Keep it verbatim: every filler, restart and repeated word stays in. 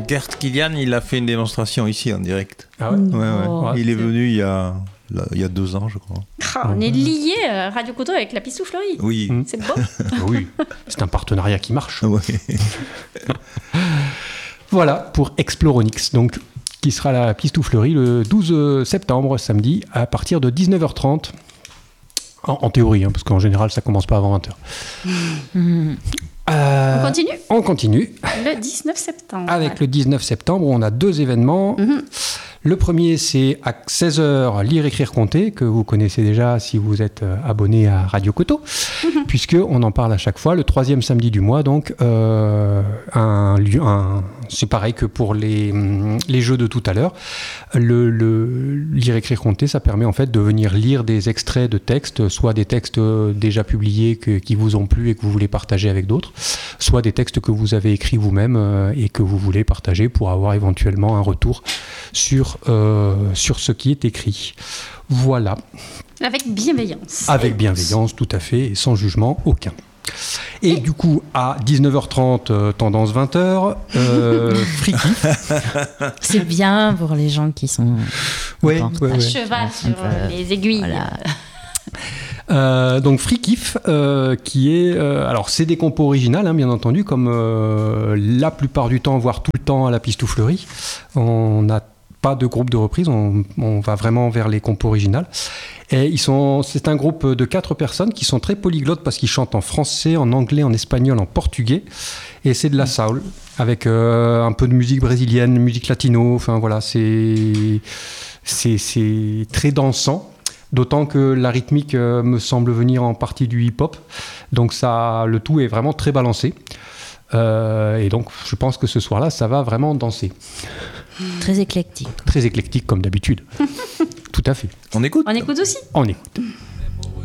Gert Kilian, il a fait une démonstration ici en direct. Ah ouais, ouais, ouais. Oh, il est venu il y a, là, il y a deux ans, je crois. Ah, on est liés, euh, Radio Coteau, avec la Pistouflerie. Oui. Mmh. C'est beau. Oui, c'est un partenariat qui marche. Ouais. Voilà pour Exploronix, donc, qui sera la Pistouflerie le douze septembre, samedi, à partir de dix-neuf heures trente. En, en théorie, hein, parce qu'en général, ça commence pas avant vingt heures. Mmh. Euh, On continue On continue. Le dix-neuf septembre. Avec le dix-neuf septembre, on a deux événements. Mmh. Le premier, c'est à seize heures, Lire, écrire, compter, que vous connaissez déjà si vous êtes abonné à Radio Coteau, mmh. puisqu'on en parle à chaque fois. Le troisième samedi du mois, donc, euh, un, un, c'est pareil que pour les, les jeux de tout à l'heure. Le, le Lire, écrire, compter, ça permet en fait de venir lire des extraits de textes, soit des textes déjà publiés que, qui vous ont plu et que vous voulez partager avec d'autres, soit des textes que vous avez écrits vous-même euh, et que vous voulez partager pour avoir éventuellement un retour sur, euh, sur ce qui est écrit. Voilà. Avec bienveillance. Avec bienveillance, tout à fait, et sans jugement aucun. Et, et du coup, à dix-neuf heures trente, euh, tendance vingt heures, euh, Friki. C'est bien pour les gens qui sont... Ouais, ouais, à ouais. cheval sur euh, les aiguilles. Voilà. Euh, donc Free Kiff, euh, qui est... Euh, alors, c'est des compos originales, hein, bien entendu, comme euh, la plupart du temps, voire tout le temps à la Pistouflerie. On n'a pas de groupe de reprise, on, on va vraiment vers les compos originales. Et ils sont, c'est un groupe de quatre personnes qui sont très polyglottes parce qu'ils chantent en français, en anglais, en espagnol, en portugais. Et c'est de la soul, avec euh, un peu de musique brésilienne, musique latino. Enfin voilà, c'est, c'est, c'est très dansant. D'autant que la rythmique euh, me semble venir en partie du hip-hop. Donc ça, le tout est vraiment très balancé. Euh, et donc je pense que ce soir-là, ça va vraiment danser. Très éclectique. Très éclectique comme d'habitude. Tout à fait. On écoute On écoute aussi. On écoute.